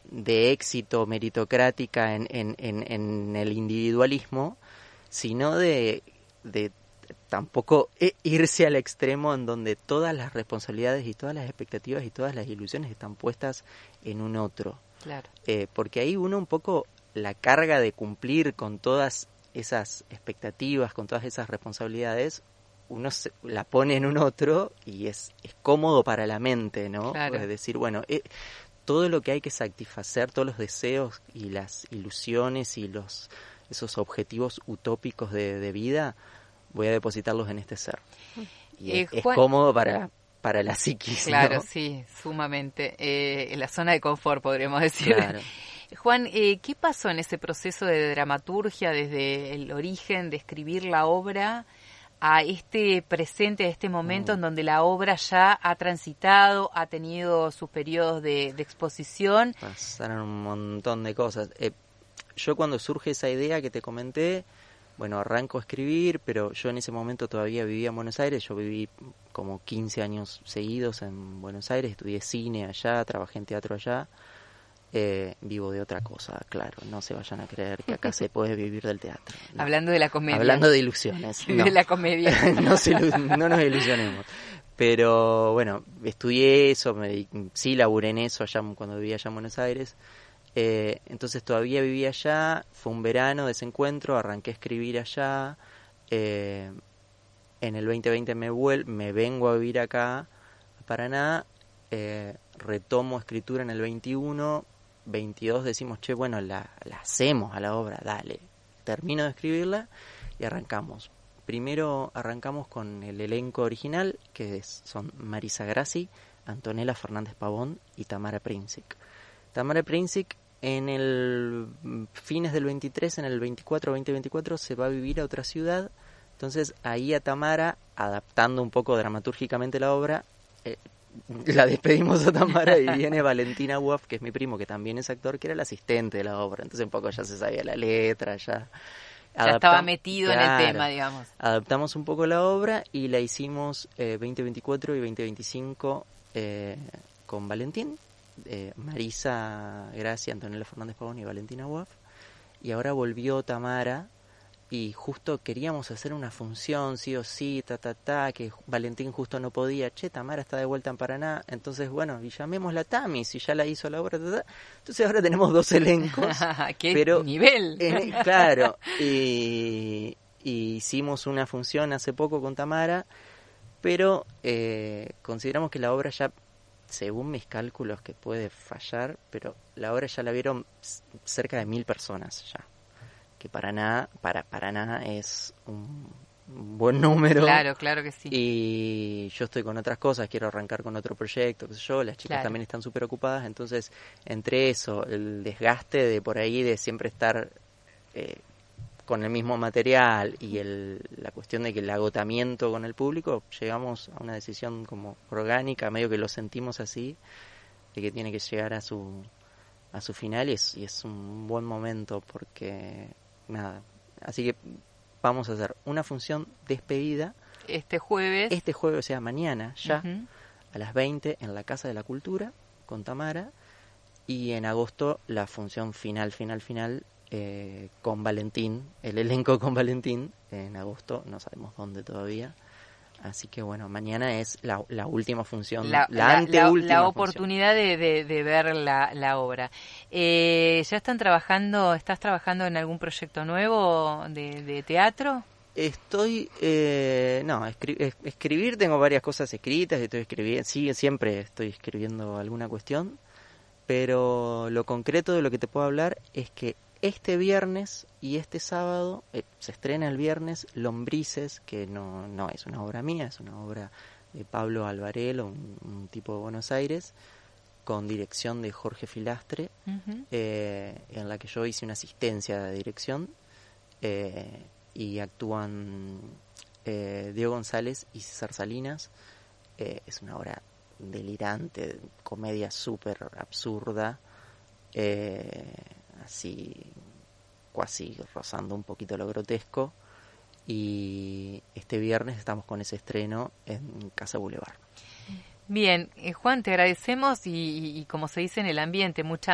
de éxito meritocrática en el individualismo, sino de tampoco irse al extremo en donde todas las responsabilidades y todas las expectativas y todas las ilusiones están puestas en un otro. Claro. Porque ahí uno un poco la carga de cumplir con todas esas expectativas, con todas esas responsabilidades, uno la pone en un otro y es cómodo para la mente, ¿no? Claro. Es decir, bueno, todo lo que hay que satisfacer, todos los deseos y las ilusiones y esos objetivos utópicos de vida, voy a depositarlos en este ser. Y es cómodo para la psiquis, claro, ¿no? Sí, sumamente. En la zona de confort, podríamos decir. Claro. Juan, ¿qué pasó en ese proceso de dramaturgia desde el origen de escribir la obra a este presente, a este momento en donde la obra ya ha transitado, ha tenido sus periodos de exposición? Pasaron un montón de cosas. Yo cuando surge esa idea que te comenté, bueno, arranco a escribir, pero yo en ese momento todavía vivía en Buenos Aires. Yo viví como 15 años seguidos en Buenos Aires, estudié cine allá, trabajé en teatro allá. Vivo de otra cosa, claro, no se vayan a creer que acá se puede vivir del teatro. No. Hablando de la comedia. Hablando de ilusiones. No. De la comedia. No nos ilusionemos. Pero bueno, estudié eso, sí laburé en eso allá cuando vivía allá en Buenos Aires. Entonces todavía vivía allá, fue un verano de ese encuentro, arranqué a escribir allá. En el 2020 me vengo a vivir acá, a Paraná. Retomo escritura en el 21, 22 decimos, che, bueno, la hacemos a la obra, dale. Termino de escribirla y arrancamos. Primero arrancamos con el elenco original, que son Marisa Grassi, Antonella Fernández Pavón y Tamara Princic. Tamara Princic en el fines del 23, en el 2024 se va a vivir a otra ciudad. Entonces ahí a Tamara, adaptando un poco dramatúrgicamente la obra, la despedimos a Tamara y viene Valentina Woff, que es mi primo, que también es actor, que era el asistente de la obra. Entonces un poco ya se sabía la letra, ya estaba metido en el tema, digamos. Adaptamos un poco la obra y la hicimos 2024 y 2025 con Valentín, Marisa Gracia, Antonella Fernández Pavón y Valentina Woff. Y ahora volvió Tamara. Y justo queríamos hacer una función, sí o sí, que Valentín justo no podía. Che, Tamara está de vuelta en Paraná. Entonces, bueno, y llamémosla Tami, si ya la hizo la obra, Entonces ahora tenemos 2 elencos. ¡Qué nivel! Claro, y hicimos una función hace poco con Tamara, pero consideramos que la obra ya, según mis cálculos, que puede fallar, pero la obra ya la vieron cerca de 1000 personas ya. Que para Paraná es un buen número. Claro que sí. Y yo estoy con otras cosas, quiero arrancar con otro proyecto, qué sé yo, las chicas también están súper ocupadas, entonces entre eso, el desgaste de por ahí de siempre estar con el mismo material y la cuestión de que el agotamiento con el público, llegamos a una decisión como orgánica, medio que lo sentimos así, de que tiene que llegar a su final y es un buen momento porque nada, así que vamos a hacer una función despedida este jueves, o sea, mañana ya, a las 20 en la Casa de la Cultura con Tamara, y en agosto la función final con Valentín, el elenco con Valentín, en agosto, no sabemos dónde todavía. Así que bueno, mañana es la última función, la anteúltima la oportunidad de ver la obra. ¿Ya estás trabajando en algún proyecto nuevo de teatro? Estoy, escribir, tengo varias cosas escritas, estoy escribiendo, sí, siempre estoy escribiendo alguna cuestión, pero lo concreto de lo que te puedo hablar es que este viernes y este sábado se estrena el viernes Lombrices, que no es una obra mía, es una obra de Pablo Alvarelo, un tipo de Buenos Aires, con dirección de Jorge Filastre, en la que yo hice una asistencia de dirección, y actúan Diego González y César Salinas. Es una obra delirante, comedia súper absurda, así casi rozando un poquito lo grotesco, y este viernes estamos con ese estreno en Casa Boulevard. Bien, Juan, te agradecemos y como se dice en el ambiente, mucha